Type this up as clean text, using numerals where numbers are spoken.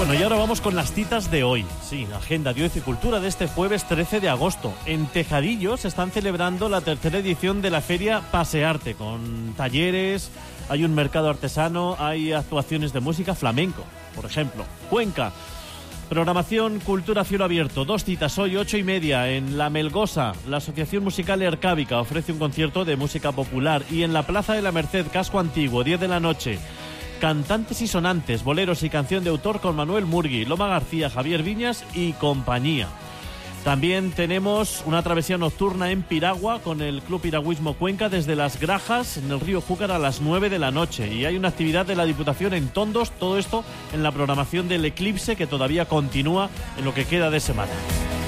Bueno, y ahora vamos con las citas de hoy. Sí, agenda de Ocio y Cultura de este jueves 13 de agosto. En Tejadillo se están celebrando la tercera edición de la feria Pasearte, con talleres, hay un mercado artesano, hay actuaciones de música flamenco, por ejemplo. Cuenca, programación Cultura Cielo Abierto, 2 citas hoy, 8:30 en La Melgosa. La Asociación Musical Ercábica ofrece un concierto de música popular. Y en la Plaza de la Merced, Casco Antiguo, 10 de la noche. Cantantes y sonantes, boleros y canción de autor con Manuel Murgui, Loma García, Javier Viñas y compañía. También tenemos una travesía nocturna en Piragua con el Club Piragüismo Cuenca desde Las Grajas en el río Júcar a las 9 de la noche. Y hay una actividad de la Diputación en Tondos, todo esto en la programación del Eclipse que todavía continúa en lo que queda de semana.